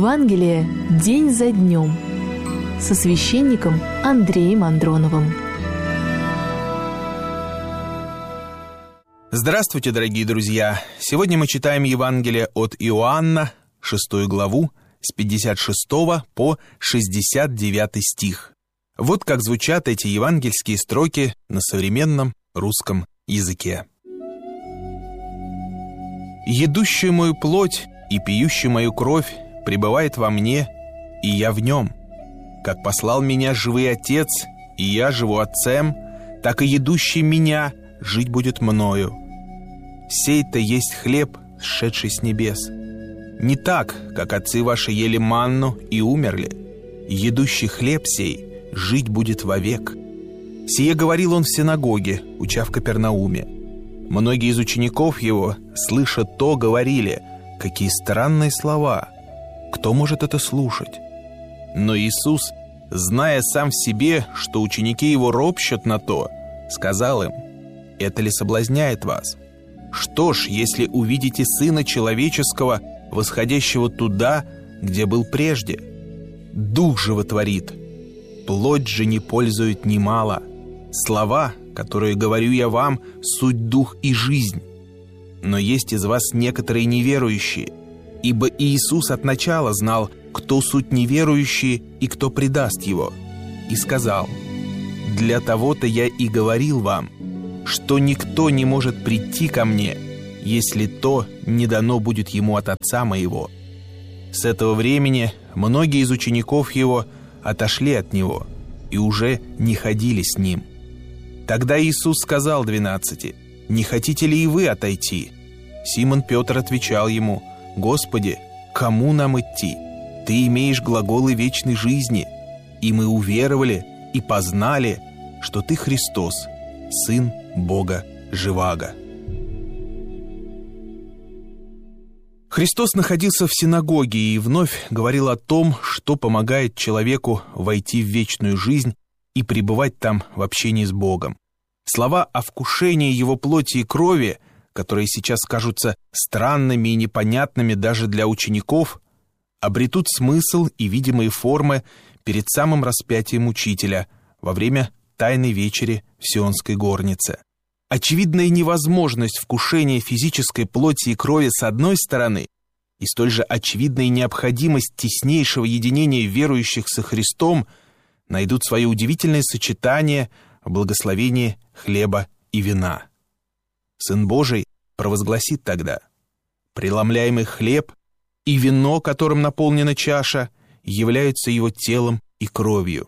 Евангелие день за днем со священником Андреем Андроновым. Здравствуйте, дорогие друзья! Сегодня мы читаем Евангелие от Иоанна, 6 главу, с 56 по 69 стих. Вот как звучат эти евангельские строки на современном русском языке. «Едущий мою плоть и пьющий мою кровь пребывает во мне, и я в нем. Как послал меня живый Отец, и я живу Отцем, так и едущий меня жить будет мною. Сей-то есть хлеб, сшедший с небес. Не так, как отцы ваши ели манну и умерли. Едущий хлеб сей жить будет вовек». Сие говорил он в синагоге, уча в Капернауме. Многие из учеников его, слыша то, говорили: «Какие странные слова! Кто может это слушать?» Но Иисус, зная сам в себе, что ученики его ропщут на то, сказал им: «Это ли соблазняет вас? Что ж, если увидите Сына Человеческого, восходящего туда, где был прежде? Дух животворит, плоть же не пользует немало. Слова, которые говорю я вам, суть дух и жизнь. Но есть из вас некоторые неверующие, ибо Иисус от начала знал, кто суть неверующие и кто предаст его, и сказал: для того-то я и говорил вам, что никто не может прийти ко мне, если то не дано будет ему от Отца моего». С этого времени многие из учеников его отошли от него и уже не ходили с ним. Тогда Иисус сказал 12: «Не хотите ли и вы отойти?» Симон Петр отвечал ему: «Господи, кому нам идти? Ты имеешь глаголы вечной жизни, и мы уверовали и познали, что Ты Христос, Сын Бога Живаго». Христос находился в синагоге и вновь говорил о том, что помогает человеку войти в вечную жизнь и пребывать там в общении с Богом. Слова о вкушении Его плоти и крови, которые сейчас кажутся странными и непонятными даже для учеников, обретут смысл и видимые формы перед самым распятием Учителя во время Тайной вечери в Сионской горнице. Очевидная невозможность вкушения физической плоти и крови с одной стороны и столь же очевидная необходимость теснейшего единения верующих со Христом найдут свое удивительное сочетание в благословении хлеба и вина. Сын Божий провозгласит тогда: «Преломляемый хлеб и вино, которым наполнена чаша, являются его телом и кровью».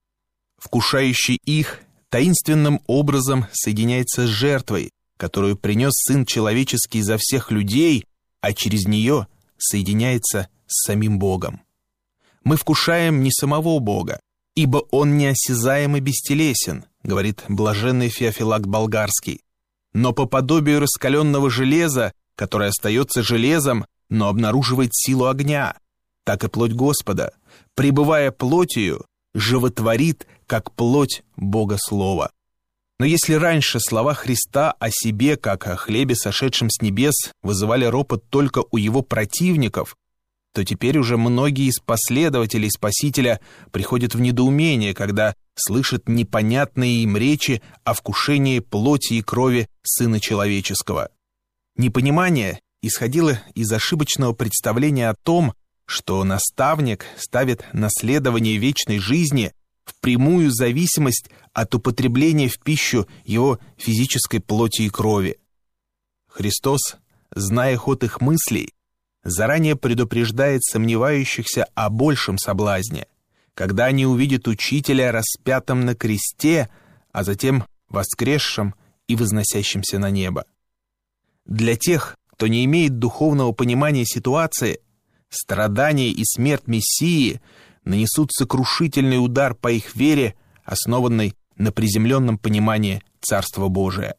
Вкушающий их таинственным образом соединяется с жертвой, которую принес Сын Человеческий за всех людей, а через нее соединяется с самим Богом. Мы вкушаем не самого Бога, ибо Он неосязаем и бестелесен, говорит блаженный Феофилакт Болгарский, но по подобию раскаленного железа, которое остается железом, но обнаруживает силу огня, так и плоть Господа, пребывая плотью, животворит, как плоть Бога Слова. Но если раньше слова Христа о себе, как о хлебе, сошедшем с небес, вызывали ропот только у Его противников, то теперь уже многие из последователей Спасителя приходят в недоумение, когда слышат непонятные им речи о вкушении плоти и крови Сына Человеческого. Непонимание исходило из ошибочного представления о том, что наставник ставит наследование вечной жизни в прямую зависимость от употребления в пищу его физической плоти и крови. Христос, зная ход их мыслей, заранее предупреждает сомневающихся о большем соблазне, когда они увидят Учителя распятым на кресте, а затем воскресшим и возносящимся на небо. Для тех, кто не имеет духовного понимания ситуации, страдания и смерть Мессии нанесут сокрушительный удар по их вере, основанной на приземленном понимании Царства Божия.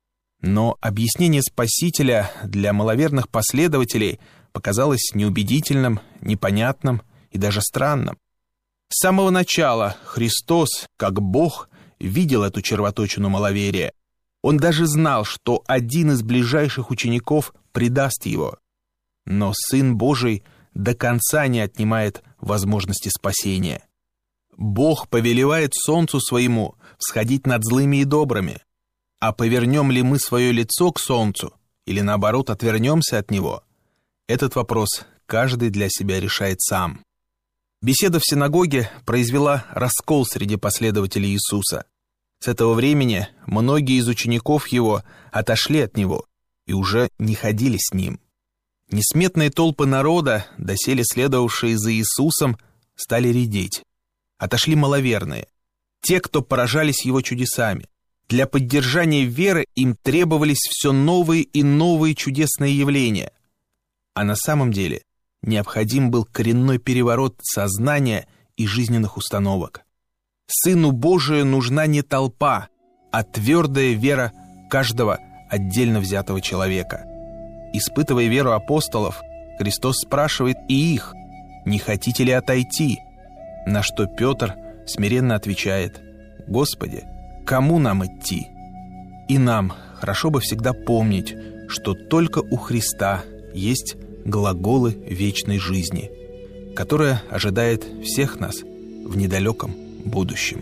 Но объяснение Спасителя для маловерных последователей показалось неубедительным, непонятным и даже странным. С самого начала Христос, как Бог, видел эту червоточину маловерия. Он даже знал, что один из ближайших учеников предаст его. Но Сын Божий до конца не отнимает возможности спасения. Бог повелевает солнцу своему всходить над злыми и добрыми. А повернем ли мы свое лицо к солнцу или, наоборот, отвернемся от него? Этот вопрос каждый для себя решает сам. Беседа в синагоге произвела раскол среди последователей Иисуса. С этого времени многие из учеников его отошли от него и уже не ходили с ним. Несметные толпы народа, доселе следовавшие за Иисусом, стали редеть. Отошли маловерные, те, кто поражались его чудесами. Для поддержания веры им требовались все новые и новые чудесные явления. А на самом деле необходим был коренной переворот сознания и жизненных установок. Сыну Божию нужна не толпа, а твердая вера каждого отдельно взятого человека. Испытывая веру апостолов, Христос спрашивает и их: «Не хотите ли отойти?» На что Петр смиренно отвечает: «Господи, кому нам идти?» И нам хорошо бы всегда помнить, что только у Христа есть глаголы вечной жизни, которая ожидает всех нас в недалеком будущем.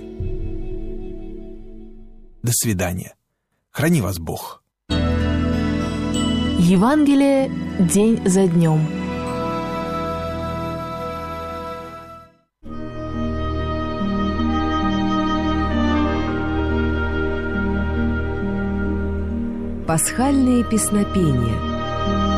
До свидания. Храни вас Бог. Евангелие день за днем. Пасхальные песнопения.